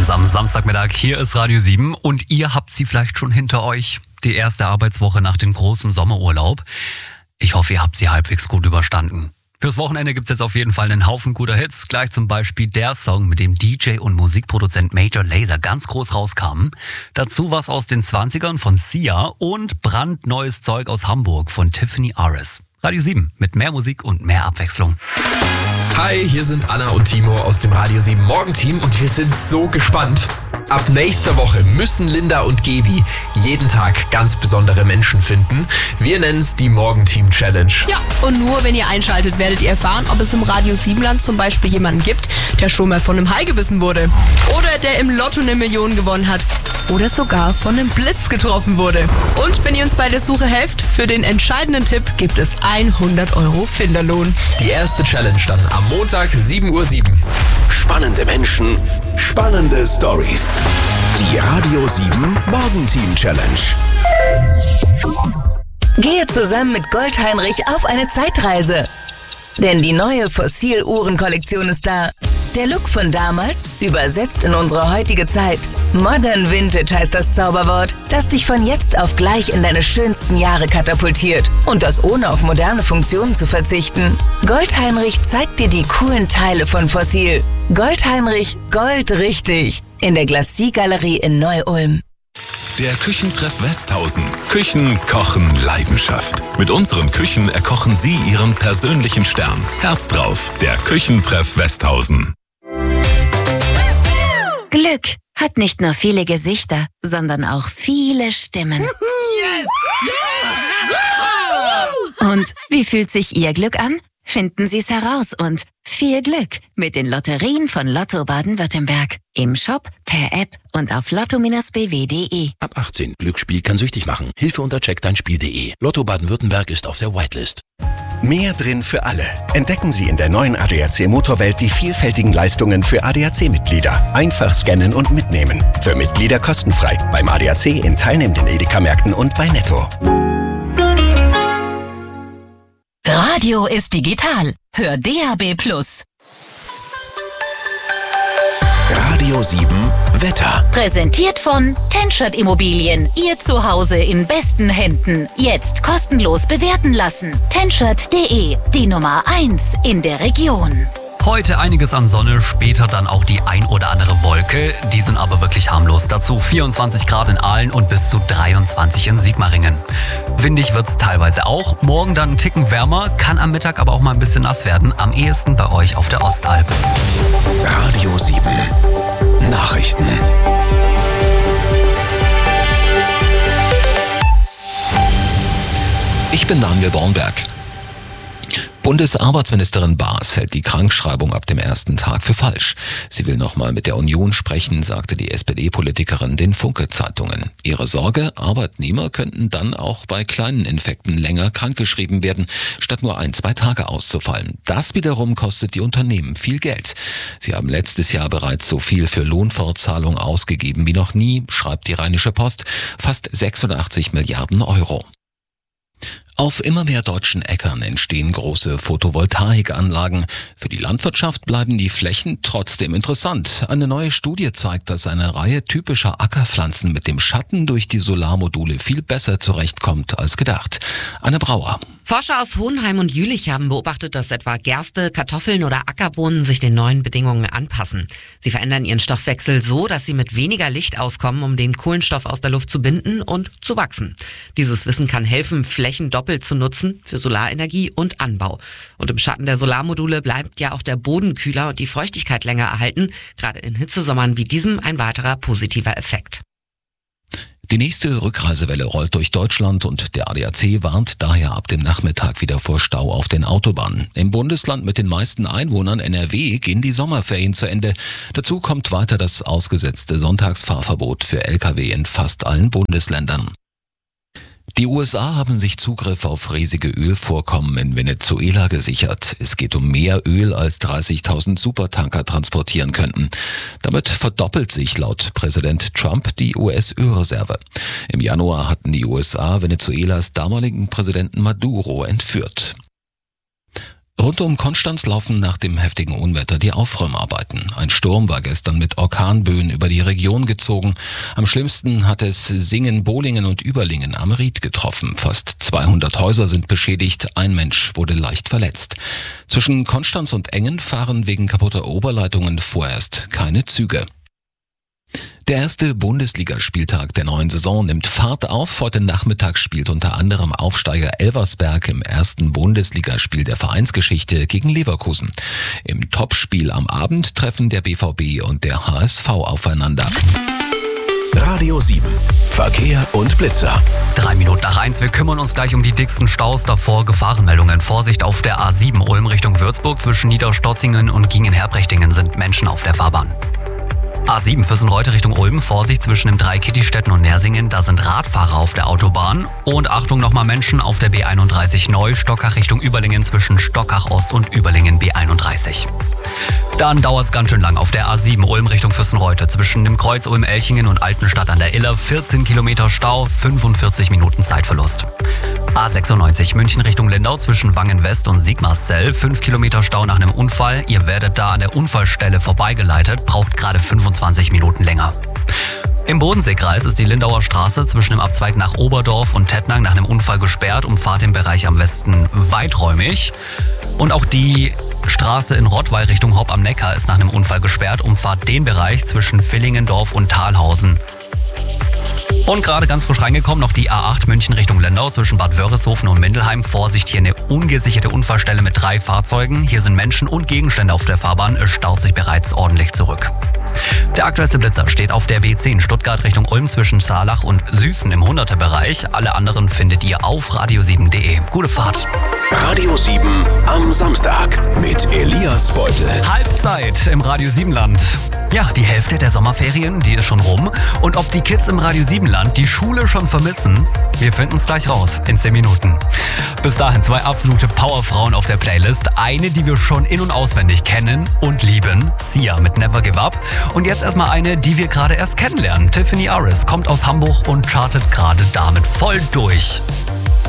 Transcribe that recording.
Gemeinsam Samstagmittag, hier ist Radio 7 und ihr habt sie vielleicht schon hinter euch. Die erste Arbeitswoche nach dem großen Sommerurlaub. Ich hoffe, ihr habt sie halbwegs gut überstanden. Fürs Wochenende gibt's jetzt auf jeden Fall einen Haufen guter Hits. Gleich zum Beispiel der Song, mit dem DJ und Musikproduzent Major Lazer ganz groß rauskamen. Dazu was aus den 20ern von Sia und brandneues Zeug aus Hamburg von Tiffany Aris. Radio 7 mit mehr Musik und mehr Abwechslung. Hi, hier sind Anna und Timo aus dem Radio 7 Morgenteam und wir sind so gespannt. Ab nächster Woche müssen Linda und Gebi jeden Tag ganz besondere Menschen finden. Wir nennen es die Morgenteam Challenge. Ja, und nur wenn ihr einschaltet, werdet ihr erfahren, ob es im Radio 7-Land zum Beispiel jemanden gibt, der schon mal von einem Hai gebissen wurde. Oder der im Lotto eine Million gewonnen hat. Oder sogar von einem Blitz getroffen wurde. Und wenn ihr uns bei der Suche helft, für den entscheidenden Tipp gibt es 100 € Finderlohn. Die erste Challenge dann am Montag 7:07 Uhr. Spannende Menschen, spannende Stories. Die Radio 7 Morgenteam Challenge. Gehe zusammen mit Goldheinrich auf eine Zeitreise. Denn die neue Fossil-Uhren-Kollektion ist da. Der Look von damals, übersetzt in unsere heutige Zeit. Modern Vintage heißt das Zauberwort, das dich von jetzt auf gleich in deine schönsten Jahre katapultiert. Und das ohne auf moderne Funktionen zu verzichten. Goldheinrich zeigt dir die coolen Teile von Fossil. Goldheinrich, Gold richtig. In der Glacis-Galerie in Neu-Ulm. Der Küchentreff Westhausen. Küchen, Kochen, Leidenschaft. Mit unseren Küchen erkochen Sie Ihren persönlichen Stern. Herz drauf, der Küchentreff Westhausen. Glück hat nicht nur viele Gesichter, sondern auch viele Stimmen. Und wie fühlt sich Ihr Glück an? Finden Sie es heraus und viel Glück mit den Lotterien von Lotto Baden-Württemberg. Im Shop, per App und auf lotto-bw.de. Ab 18. Glücksspiel kann süchtig machen. Hilfe unter checkdeinspiel.de. Lotto Baden-Württemberg ist auf der Whitelist. Mehr drin für alle. Entdecken Sie in der neuen ADAC Motorwelt die vielfältigen Leistungen für ADAC-Mitglieder. Einfach scannen und mitnehmen. Für Mitglieder kostenfrei. Beim ADAC in teilnehmenden Edeka-Märkten und bei Netto. Radio ist digital. Hör DAB+. Radio 7 Wetter. Präsentiert von Tenschert Immobilien. Ihr Zuhause in besten Händen. Jetzt kostenlos bewerten lassen. Tenschert.de. Die Nummer 1 in der Region. Heute einiges an Sonne, später dann auch die ein oder andere Wolke. Die sind aber wirklich harmlos. Dazu 24 Grad in Aalen und bis zu 23 in Sigmaringen. Windig wird's teilweise auch. Morgen dann einen Ticken wärmer, kann am Mittag aber auch mal ein bisschen nass werden. Am ehesten bei euch auf der Ostalb. Radio 7 Nachrichten. Ich bin Daniel Bornberg. Bundesarbeitsministerin Baas hält die Krankschreibung ab dem ersten Tag für falsch. Sie will nochmal mit der Union sprechen, sagte die SPD-Politikerin den Funke-Zeitungen. Ihre Sorge, Arbeitnehmer könnten dann auch bei kleinen Infekten länger krankgeschrieben werden, statt nur 1-2 Tage auszufallen. Das wiederum kostet die Unternehmen viel Geld. Sie haben letztes Jahr bereits so viel für Lohnfortzahlung ausgegeben wie noch nie, schreibt die Rheinische Post, fast 86 Milliarden Euro. Auf immer mehr deutschen Äckern entstehen große Photovoltaikanlagen. Für die Landwirtschaft bleiben die Flächen trotzdem interessant. Eine neue Studie zeigt, dass eine Reihe typischer Ackerpflanzen mit dem Schatten durch die Solarmodule viel besser zurechtkommt als gedacht. Anne Brauer. Forscher aus Hohenheim und Jülich haben beobachtet, dass etwa Gerste, Kartoffeln oder Ackerbohnen sich den neuen Bedingungen anpassen. Sie verändern ihren Stoffwechsel so, dass sie mit weniger Licht auskommen, um den Kohlenstoff aus der Luft zu binden und zu wachsen. Dieses Wissen kann helfen, Flächen doppelt zu nutzen für Solarenergie und Anbau. Und im Schatten der Solarmodule bleibt ja auch der Boden kühler und die Feuchtigkeit länger erhalten. Gerade in Hitzesommern wie diesem ein weiterer positiver Effekt. Die nächste Rückreisewelle rollt durch Deutschland und der ADAC warnt daher ab dem Nachmittag wieder vor Stau auf den Autobahnen. Im Bundesland mit den meisten Einwohnern NRW gehen die Sommerferien zu Ende. Dazu kommt weiter das ausgesetzte Sonntagsfahrverbot für Lkw in fast allen Bundesländern. Die USA haben sich Zugriff auf riesige Ölvorkommen in Venezuela gesichert. Es geht um mehr Öl, als 30.000 Supertanker transportieren könnten. Damit verdoppelt sich laut Präsident Trump die US-Ölreserve. Im Januar hatten die USA Venezuelas damaligen Präsidenten Maduro entführt. Rund um Konstanz laufen nach dem heftigen Unwetter die Aufräumarbeiten. Ein Sturm war gestern mit Orkanböen über die Region gezogen. Am schlimmsten hat es Singen, Bohlingen und Überlingen am Ried getroffen. Fast 200 Häuser sind beschädigt, ein Mensch wurde leicht verletzt. Zwischen Konstanz und Engen fahren wegen kaputter Oberleitungen vorerst keine Züge. Der erste Bundesligaspieltag der neuen Saison nimmt Fahrt auf. Heute Nachmittag spielt unter anderem Aufsteiger Elversberg im ersten Bundesligaspiel der Vereinsgeschichte gegen Leverkusen. Im Topspiel am Abend treffen der BVB und der HSV aufeinander. Radio 7. Verkehr und Blitzer. 1:03. Wir kümmern uns gleich um die dicksten Staus. Davor Gefahrenmeldungen. Vorsicht auf der A7 Ulm Richtung Würzburg. Zwischen Niederstotzingen und Gingen-Herprechtingen sind Menschen auf der Fahrbahn. A7 Füssen-Reutte Richtung Ulm, Vorsicht zwischen dem Dreikittistetten und Nersingen, da sind Radfahrer auf der Autobahn. Und Achtung nochmal Menschen auf der B31 Neu, Stockach Richtung Überlingen zwischen Stockach Ost und Überlingen B31. Dann dauert's ganz schön lang auf der A7 Ulm Richtung Füssen-Reutte zwischen dem Kreuz Ulm-Elchingen und Altenstadt an der Iller, 14 Kilometer Stau, 45 Minuten Zeitverlust. A96 München Richtung Lindau zwischen Wangen-West und Sigmarszell, 5 Kilometer Stau nach einem Unfall. Ihr werdet da an der Unfallstelle vorbeigeleitet, braucht gerade 25 Minuten länger. Im Bodenseekreis ist die Lindauer Straße zwischen dem Abzweig nach Oberdorf und Tettnang nach einem Unfall gesperrt, umfahrt den Bereich am Westen weiträumig. Und auch die Straße in Rottweil Richtung Hopp am Neckar ist nach einem Unfall gesperrt, umfahrt den Bereich zwischen Villingendorf und Thalhausen. Und gerade ganz frisch reingekommen noch die A8 München Richtung Lindau zwischen Bad Wörishofen und Mindelheim. Vorsicht, hier eine ungesicherte Unfallstelle mit 3 Fahrzeugen. Hier sind Menschen und Gegenstände auf der Fahrbahn. Es staut sich bereits ordentlich zurück. Der aktuellste Blitzer steht auf der B10 Stuttgart Richtung Ulm zwischen Saarlach und Süßen im 100er-Bereich. Alle anderen findet ihr auf radio7.de. Gute Fahrt. Radio 7 am Samstag mit Elias Beutel. Halbzeit im Radio 7 Land. Ja, die Hälfte der Sommerferien, die ist schon rum. Und ob die Kids im Radio 7 Land die Schule schon vermissen, wir finden es gleich raus in 10 Minuten. Bis dahin 2 absolute Powerfrauen auf der Playlist. Eine, die wir schon in- und auswendig kennen und lieben, Sia mit Never Give Up. Und jetzt erstmal eine, die wir gerade erst kennenlernen. Tiffany Aris kommt aus Hamburg und chartet gerade damit voll durch.